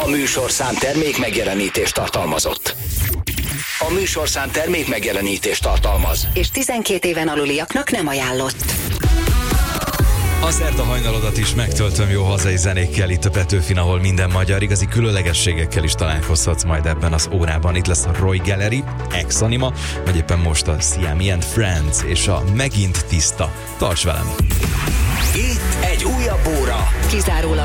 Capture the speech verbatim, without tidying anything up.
A műsorszám termék megjelenítést tartalmazott. A műsorszám termék megjelenítést tartalmaz. És tizenkét éven aluliaknak nem ajánlott. A szerda hajnalodat is megtöltöm jó hazai zenékkel itt a Petőfin, ahol minden magyar, igazi különlegességekkel is találkozhatsz majd ebben az órában. Itt lesz a Roy Gallery, Ex-Anima, vagy éppen most a Siami and Friends és a Megint Tiszta. Tarts velem! Itt egy újabb óra. Kizárólag